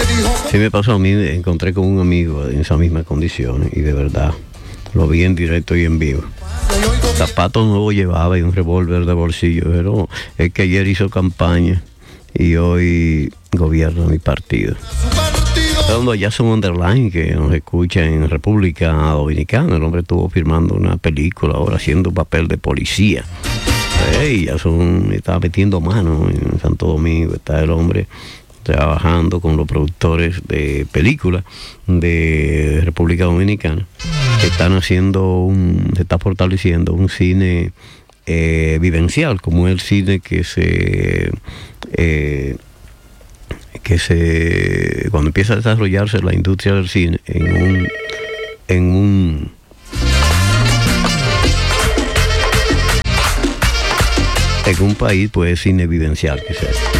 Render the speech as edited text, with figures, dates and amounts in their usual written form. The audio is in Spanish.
Sí me pasó a mí, encontré con un amigo en esa misma condición y de verdad lo vi en directo y en vivo. Zapatos nuevos llevaba y un revólver de bolsillo, pero es que ayer hizo campaña y hoy gobierna mi partido. Hablando ya Jason Underline, que nos escucha en República Dominicana, el hombre estuvo filmando una película ahora haciendo un papel de policía. Y Jason estaba metiendo mano en Santo Domingo, está el hombre trabajando con los productores de películas de República Dominicana, que están haciendo se está fortaleciendo un cine vivencial, como el cine que cuando empieza a desarrollarse la industria del cine en un país, pues cine vivencial que sea.